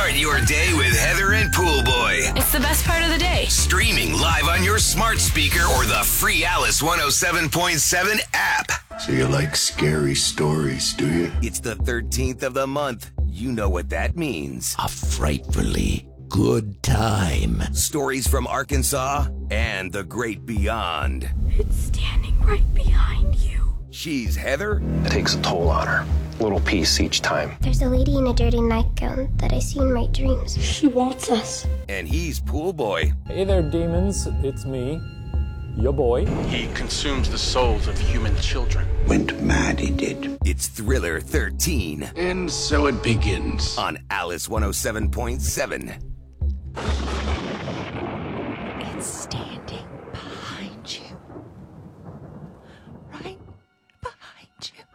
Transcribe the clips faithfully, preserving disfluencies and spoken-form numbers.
Start your day with Heather and Pool Boy. It's the best part of the day. Streaming live on your smart speaker or the free Alice one oh seven point seven app. So you like scary stories, do you? It's the thirteenth of the month. You know what that means. A frightfully good time. Stories from Arkansas and the great beyond. It's standing right behind you. She's Heather. It takes a toll on her. A little piece each time. There's a lady in a dirty nightgown that I see in my dreams. She wants us. And he's Pool Boy. Hey there, demons. It's me, your boy. He consumes the souls of human children. Went mad, he did. It's Thriller thirteen. And so it begins. On Alice one oh seven point seven. It's standing behind you. Right behind you.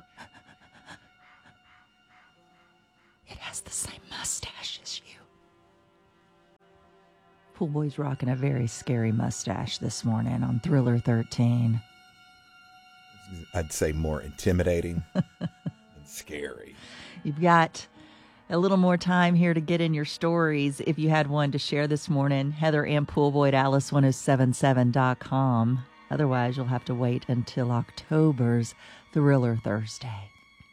It has the same mustache as you. Pool Boy's rocking a very scary mustache this morning on Thriller thirteen. I'd say more intimidating than scary. You've got a little more time here to get in your stories if you had one to share this morning. Heather and Pool Boy at alice one oh seven seven dot com. Otherwise, you'll have to wait until October's Thriller Thursday.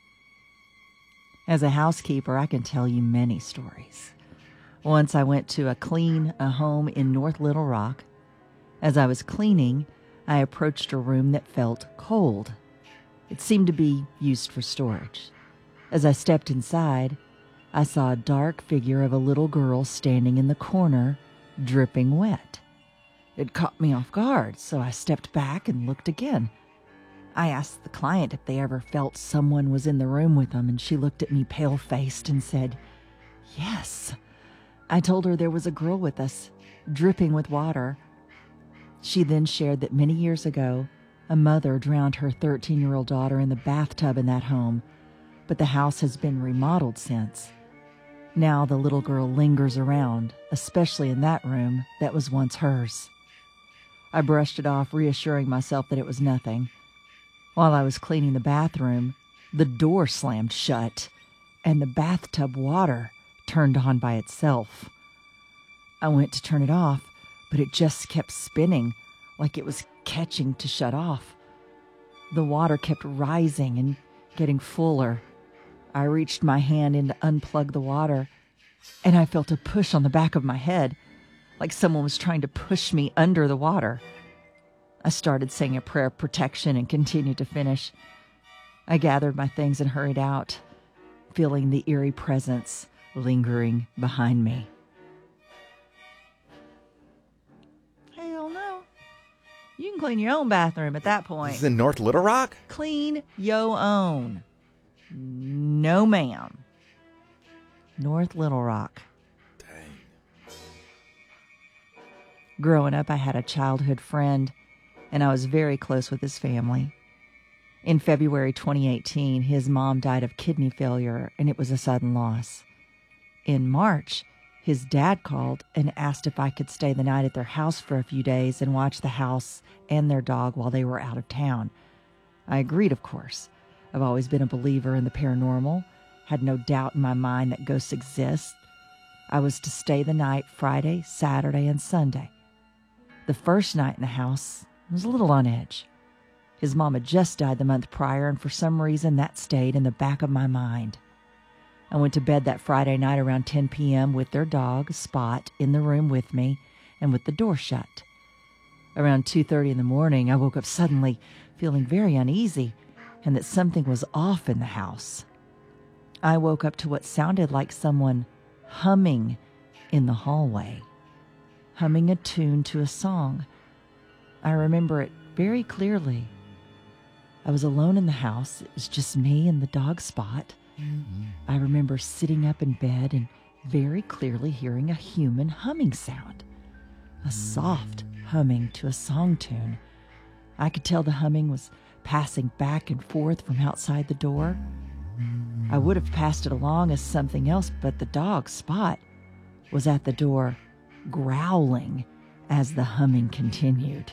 As a housekeeper, I can tell you many stories. Once I went to a clean a home in North Little Rock. As I was cleaning, I approached a room that felt cold. It seemed to be used for storage. As I stepped inside, I saw a dark figure of a little girl standing in the corner, dripping wet. It caught me off guard, so I stepped back and looked again. I asked the client if they ever felt someone was in the room with them, and she looked at me pale-faced and said, "Yes." I told her there was a girl with us, dripping with water. She then shared that many years ago, a mother drowned her thirteen-year-old daughter in the bathtub in that home, but the house has been remodeled since. Now the little girl lingers around, especially in that room that was once hers. I brushed it off, reassuring myself that it was nothing. While I was cleaning the bathroom, the door slammed shut, and the bathtub water turned on by itself. I went to turn it off, but it just kept spinning, like it was catching to shut off. The water kept rising and getting fuller. I reached my hand in to unplug the water, and I felt a push on the back of my head, like someone was trying to push me under the water. I started saying a prayer of protection and continued to finish. I gathered my things and hurried out, feeling the eerie presence lingering behind me. Hell no. You can clean your own bathroom at that point. This is in North Little Rock? Clean your own. No, ma'am. North Little Rock. Dang. Growing up, I had a childhood friend, and I was very close with his family. In February twenty eighteen, his mom died of kidney failure, and it was a sudden loss. In March, his dad called and asked if I could stay the night at their house for a few days and watch the house and their dog while they were out of town. I agreed, of course. I've always been a believer in the paranormal, had no doubt in my mind that ghosts exist. I was to stay the night Friday, Saturday, and Sunday. The first night in the house was a little on edge. His mom had just died the month prior, and for some reason that stayed in the back of my mind. I went to bed that Friday night around ten p.m. with their dog, Spot, in the room with me and with the door shut. Around two thirty in the morning, I woke up suddenly feeling very uneasy and that something was off in the house. I woke up to what sounded like someone humming in the hallway, humming a tune to a song. I remember it very clearly. I was alone in the house. It was just me and the dog Spot. Mm-hmm. I remember sitting up in bed and very clearly hearing a human humming sound, a soft humming to a song tune. I could tell the humming was passing back and forth from outside the door. I would have passed it along as something else, but the dog, Spot, was at the door, growling as the humming continued.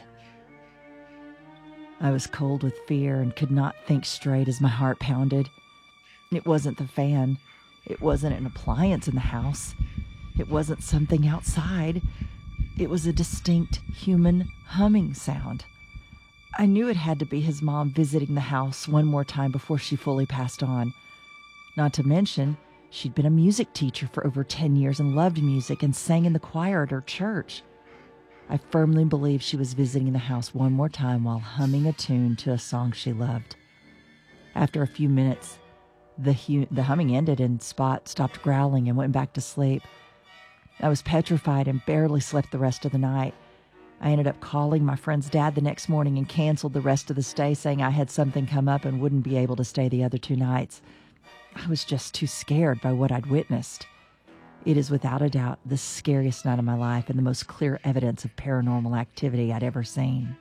I was cold with fear and could not think straight as my heart pounded. It wasn't the fan. It wasn't an appliance in the house. It wasn't something outside. It was a distinct human humming sound. I knew it had to be his mom visiting the house one more time before she fully passed on. Not to mention, she'd been a music teacher for over ten years and loved music and sang in the choir at her church. I firmly believe she was visiting the house one more time while humming a tune to a song she loved. After a few minutes, the, hu- the humming ended and Spot stopped growling and went back to sleep. I was petrified and barely slept the rest of the night. I ended up calling my friend's dad the next morning and canceled the rest of the stay, saying I had something come up and wouldn't be able to stay the other two nights. I was just too scared by what I'd witnessed. It is without a doubt the scariest night of my life and the most clear evidence of paranormal activity I'd ever seen.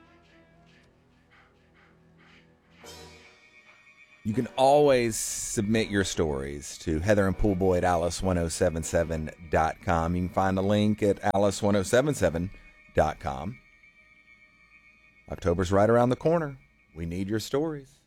You can always submit your stories to Heather and Poolboy at alice ten seventy-seven dot com. You can find the link at alice ten seventy-seven dot com. October's right around the corner. We need your stories.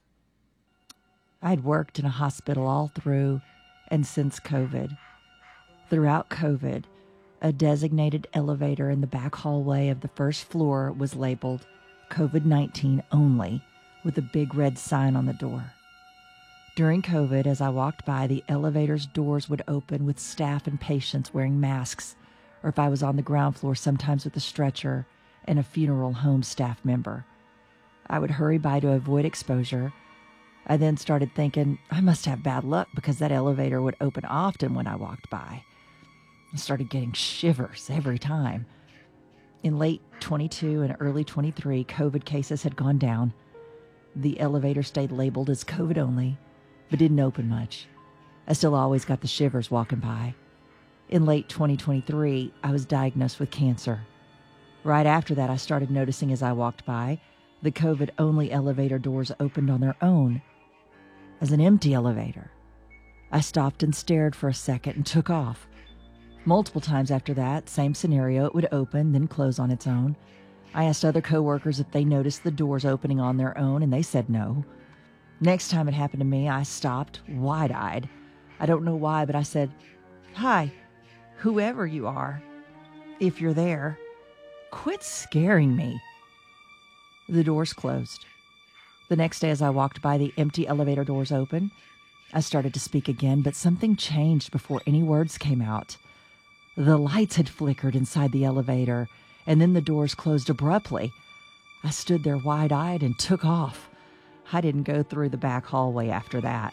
I'd worked in a hospital all through and since COVID. Throughout COVID, a designated elevator in the back hallway of the first floor was labeled COVID nineteen only with a big red sign on the door. During COVID, as I walked by, the elevator's doors would open with staff and patients wearing masks, or if I was on the ground floor, sometimes with a stretcher and a funeral home staff member. I would hurry by to avoid exposure. I then started thinking, I must have bad luck because that elevator would open often when I walked by. I started getting shivers every time. In late twenty-two and early twenty-three, COVID cases had gone down. The elevator stayed labeled as COVID only, but didn't open much. I still always got the shivers walking by. In late twenty twenty-three, I was diagnosed with cancer. Right after that, I started noticing as I walked by, the COVID-only elevator doors opened on their own as an empty elevator. I stopped and stared for a second and took off. Multiple times after that, same scenario, it would open, then close on its own. I asked other coworkers if they noticed the doors opening on their own, and they said no. Next time it happened to me, I stopped, wide-eyed. I don't know why, but I said, "Hi, whoever you are, if you're there, quit scaring me." The doors closed. The next day as I walked by, the empty elevator doors open. I started to speak again, but something changed before any words came out. The lights had flickered inside the elevator, and then the doors closed abruptly. I stood there wide-eyed and took off. I didn't go through the back hallway after that.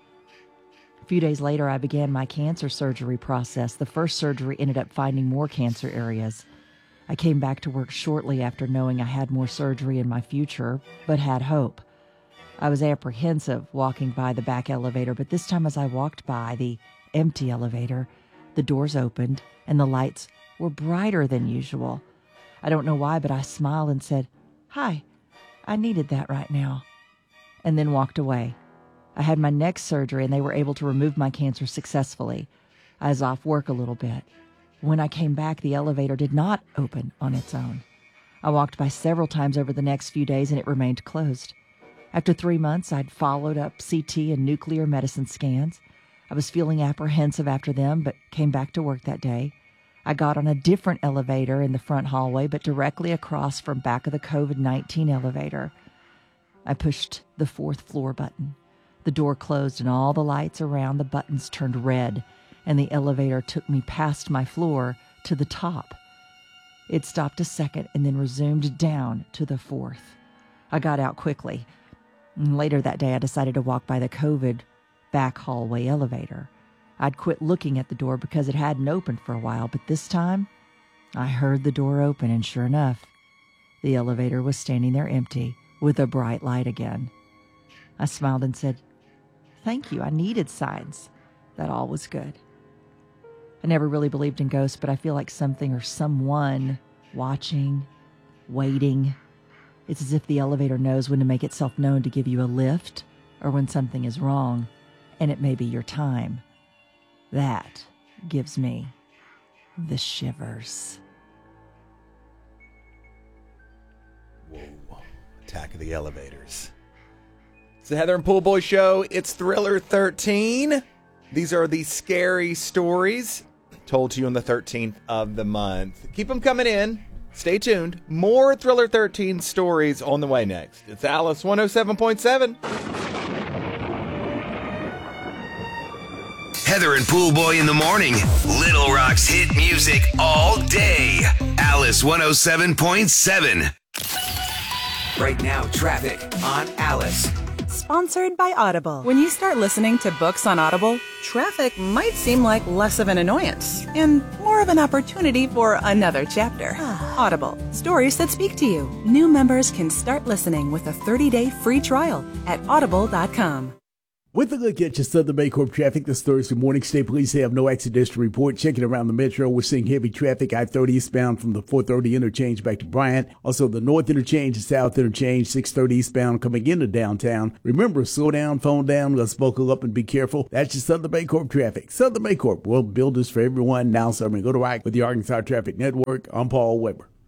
A few days later, I began my cancer surgery process. The first surgery ended up finding more cancer areas. I came back to work shortly after knowing I had more surgery in my future, but had hope. I was apprehensive walking by the back elevator, but this time as I walked by the empty elevator, the doors opened and the lights were brighter than usual. I don't know why, but I smiled and said, "Hi, I needed that right now," and then walked away. I had my next surgery and they were able to remove my cancer successfully. I was off work a little bit. When I came back, the elevator did not open on its own. I walked by several times over the next few days and it remained closed. After three months, I'd followed up C T and nuclear medicine scans. I was feeling apprehensive after them, but came back to work that day. I got on a different elevator in the front hallway, but directly across from back of the COVID nineteen elevator. I pushed the fourth floor button. The door closed and all the lights around the buttons turned red, and the elevator took me past my floor to the top. It stopped a second and then resumed down to the fourth. I got out quickly. And later that day, I decided to walk by the COVID back hallway elevator. I'd quit looking at the door because it hadn't opened for a while, but this time I heard the door open, and sure enough, the elevator was standing there empty with a bright light again. I smiled and said, "Thank you, I needed signs that all was good." I never really believed in ghosts, but I feel like something or someone watching, waiting. It's as if the elevator knows when to make itself known to give you a lift or when something is wrong, and it may be your time. That gives me the shivers. Whoa. Attack of the elevators. It's the Heather and Poolboy Show. It's Thriller thirteen. These are the scary stories. told to you on the thirteenth of the month. Keep them coming in. Stay tuned. More Thriller thirteen stories on the way next. It's Alice one oh seven point seven. Heather and Pool Boy in the morning. Little Rock's hit music all day. Alice one oh seven point seven. Right now, traffic on Alice. Sponsored by Audible. When you start listening to books on Audible, traffic might seem like less of an annoyance and more of an opportunity for another chapter. Audible, stories that speak to you. New members can start listening with a thirty-day free trial at audible dot com. With a look at your Southern Baycorp traffic this Thursday morning, state police have no accidents to report. Checking around the metro, we're seeing heavy traffic. I thirty eastbound from the four thirty interchange back to Bryant. Also, the north interchange and south interchange, six thirty eastbound coming into downtown. Remember, slow down, phone down, let's buckle up and be careful. That's your Southern Baycorp traffic. Southern Baycorp, world builders for everyone. Now serving Go to Rock with the Arkansas Traffic Network. I'm Paul Weber.